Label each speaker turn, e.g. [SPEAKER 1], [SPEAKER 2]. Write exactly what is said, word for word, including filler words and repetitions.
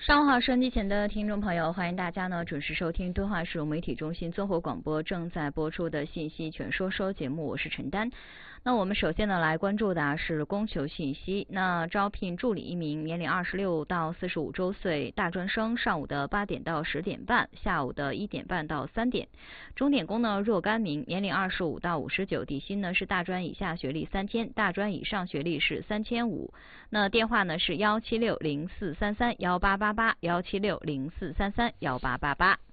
[SPEAKER 1] 上午好，收音机前的听众朋友，欢迎大家呢准时收听敦化市融媒体中心综合广播正在播出的信息全说说节目，我是陈丹。那我们首先呢来关注的是供求信息。那招聘助理一名，年龄二十六到四十五周岁大专生，上午的八点到十点半，下午的一点半到三点。钟点工呢若干名，年龄二十五到五十九，底薪呢是大专以下学历三千，大专以上学历是三千五。那电话呢是幺七六零四三三幺八八八，幺七六零四三三幺八八八。